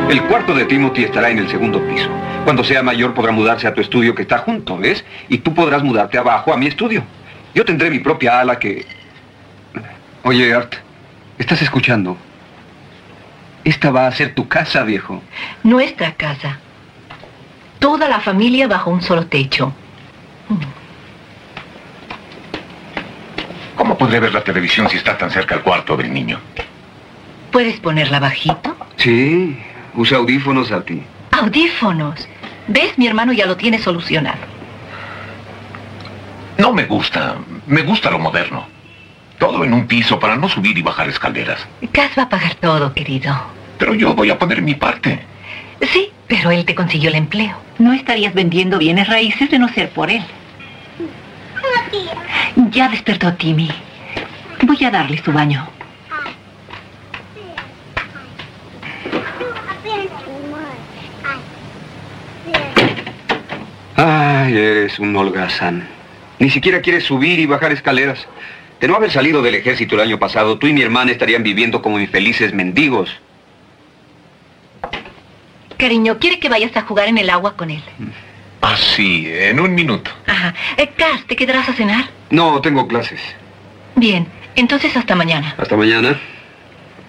El cuarto de Timothy estará en el segundo piso. Cuando sea mayor podrá mudarse a tu estudio que está junto, ¿ves? Y tú podrás mudarte abajo a mi estudio. Yo tendré mi propia ala que... Oye, Art, ¿estás escuchando? Esta va a ser tu casa, viejo. Nuestra casa. Toda la familia bajo un solo techo. ¿Cómo podré ver la televisión si está tan cerca el cuarto del niño? ¿Puedes ponerla bajito? Sí, usa audífonos, Artie. Audífonos. ¿Ves? Mi hermano ya lo tiene solucionado. No me gusta. Me gusta lo moderno. Todo en un piso para no subir y bajar escaleras. Cass va a pagar todo, querido. Pero yo voy a poner mi parte. Sí, pero él te consiguió el empleo. No estarías vendiendo bienes raíces de no ser por él. Ya despertó Timmy. Voy a darle su baño. Ay, eres un holgazán. Ni siquiera quieres subir y bajar escaleras. De no haber salido del ejército el año pasado, tú y mi hermana estarían viviendo como infelices mendigos. Cariño, ¿quiere que vayas a jugar en el agua con él? Ah, sí, en un minuto. Ajá. Cass, ¿te quedarás a cenar? No, tengo clases. Bien, entonces hasta mañana. Hasta mañana.